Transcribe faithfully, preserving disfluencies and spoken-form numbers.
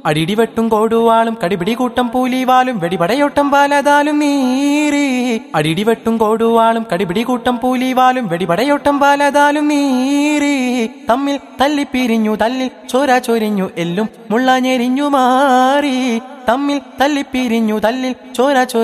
അടിടിവെട്ടും കോടുവാളും കടിപിടി കൂട്ടം പൂലിവാലും വെടിപടയോട്ടം പാലതാലും നീറി. അടിടിവെട്ടും കോടുവാളും കടിപിടി കൂട്ടം പൂലിവാലും വെടിപടയോട്ടം പാലതാലും നീറി. തമ്മിൽ തല്ലിപ്പിരിഞ്ഞു തല്ലിൽ ചോര ചൊരിഞ്ഞു എല്ലും മുള്ള ഞെരിഞ്ഞു മാറി. തമ്മിൽ തല്ലിപ്പിരിഞ്ഞു തല്ലിൽ ചോര